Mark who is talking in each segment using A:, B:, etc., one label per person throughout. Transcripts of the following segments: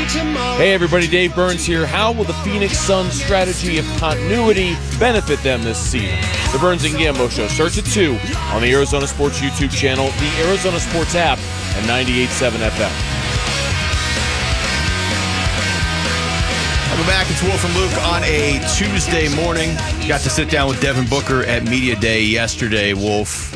A: Hey everybody, Dave Burns here. How will the Phoenix Suns' strategy of continuity benefit them this season? The Burns and Gambo Show starts at 2 on the Arizona Sports YouTube channel, the Arizona Sports app, and 98.7 FM.
B: Welcome back. It's Wolf and Luke on a Tuesday morning. Got to sit down with Devin Booker at Media Day yesterday, Wolf.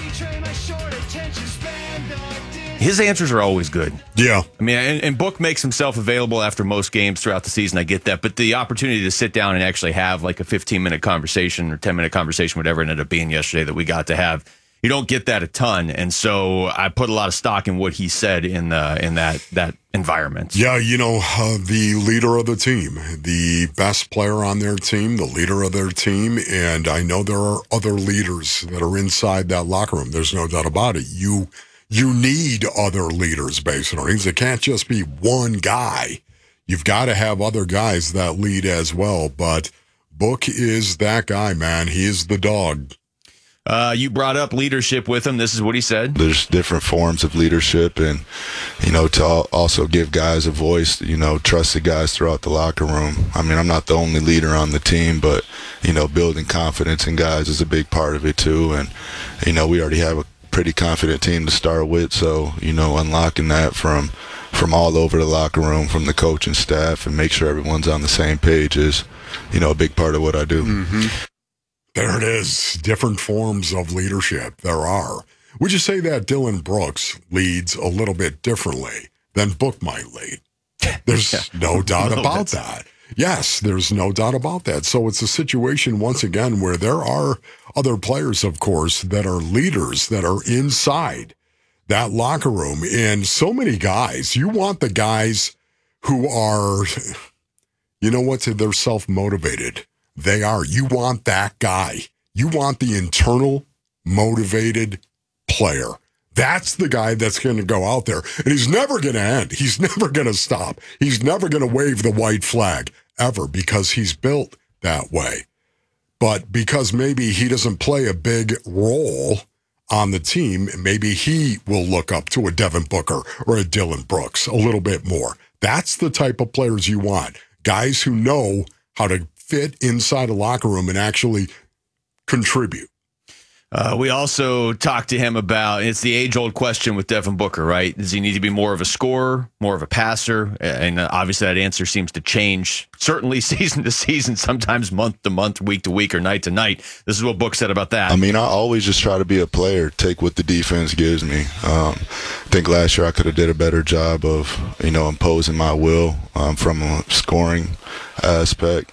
B: His answers are always good.
C: Yeah.
B: I mean, and Book makes himself available after most games throughout the season. I get that. But the opportunity to sit down and actually have like a 15-minute conversation or 10-minute conversation, whatever it ended up being yesterday that we got to have, you don't get that a ton. And so I put a lot of stock in what he said in that environment.
C: Yeah, the leader of the team, the best player on their team, the leader of their team. And I know there are other leaders that are inside that locker room. There's no doubt about it. You need other leaders, based on things. It can't just be one guy. You've got to have other guys that lead as well. But Book is that guy, man. He is the dog.
B: You brought up leadership with him. This is what he said.
D: There's different forms of leadership, and, to also give guys a voice, trust the guys throughout the locker room. I mean, I'm not the only leader on the team, but, building confidence in guys is a big part of it too. And, we already have a pretty confident team to start with, so unlocking that from all over the locker room, from the coaching staff, and make sure everyone's on the same page is a big part of what I do.
C: Mm-hmm. There it is. Different forms of leadership there are. Would you say that Dillon Brooks leads a little bit differently than Book might lead? There's no doubt about that. Yes, there's no doubt about that. So it's a situation, once again, where there are other players, of course, that are leaders that are inside that locker room. And so many guys, you want the guys who are, they're self-motivated. They are. You want that guy. You want the internal motivated player. That's the guy that's going to go out there. And he's never going to end. He's never going to stop. He's never going to wave the white flag ever, because he's built that way. But because maybe he doesn't play a big role on the team, maybe he will look up to a Devin Booker or a Dillon Brooks a little bit more. That's the type of players you want. Guys who know how to fit inside a locker room and actually contribute.
B: We also talked to him about, it's the age-old question with Devin Booker, right? Does he need to be more of a scorer, more of a passer? And obviously that answer seems to change, certainly season to season, sometimes month to month, week to week, or night to night. This is what Book said about that.
D: I mean, I always just try to be a player, take what the defense gives me. I think last year I could have did a better job of, imposing my will from a scoring aspect.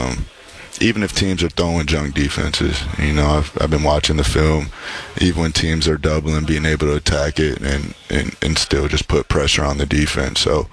D: Even if teams are throwing junk defenses, I've been watching the film, even when teams are doubling, being able to attack it and still just put pressure on the defense. So,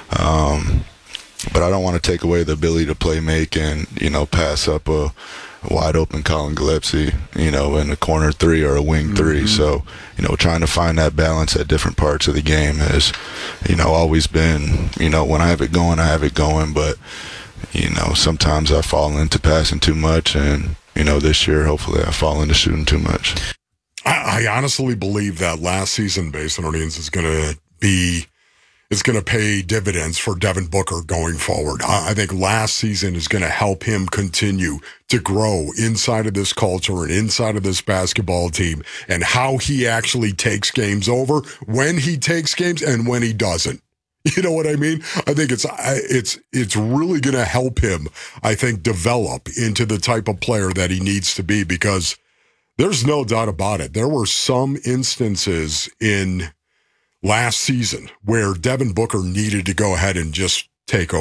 D: but I don't want to take away the ability to play make and, pass up a wide open Colin Gillespie, in a corner three or a wing three. So, trying to find that balance at different parts of the game has, always been, when I have it going, but sometimes I fall into passing too much, and, this year, hopefully I fall into shooting too much.
C: I honestly believe that last season, based on audience, is going to pay dividends for Devin Booker going forward. I think last season is going to help him continue to grow inside of this culture and inside of this basketball team, and how he actually takes games over, when he takes games and when he doesn't. You know what I mean? I think it's really going to help him, I think, develop into the type of player that he needs to be, because there's no doubt about it. There were some instances in last season where Devin Booker needed to go ahead and just take over.